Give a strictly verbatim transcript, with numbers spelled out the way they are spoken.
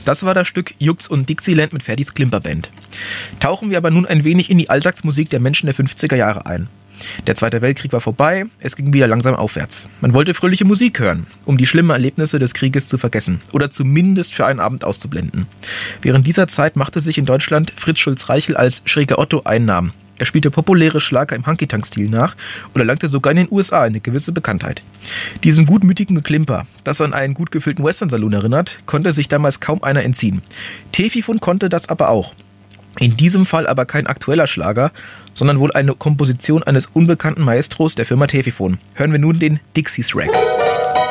Das war das Stück Jux und Dixieland mit Ferdis Klimperband. Tauchen wir aber nun ein wenig in die Alltagsmusik der Menschen der fünfziger Jahre ein. Der Zweite Weltkrieg war vorbei, es ging wieder langsam aufwärts. Man wollte fröhliche Musik hören, um die schlimmen Erlebnisse des Krieges zu vergessen oder zumindest für einen Abend auszublenden. Während dieser Zeit machte sich in Deutschland Fritz Schulz-Reichel als Schräger Otto einen Namen. Er spielte populäre Schlager im Hunky-Tonk-Stil nach und erlangte sogar in den U S A eine gewisse Bekanntheit. Diesem gutmütigen Geklimper, das an einen gut gefüllten Western-Saloon erinnert, konnte sich damals kaum einer entziehen. Tefifon konnte das aber auch. In diesem Fall aber kein aktueller Schlager, sondern wohl eine Komposition eines unbekannten Maestros der Firma Tefifon. Hören wir nun den Dixies Rack.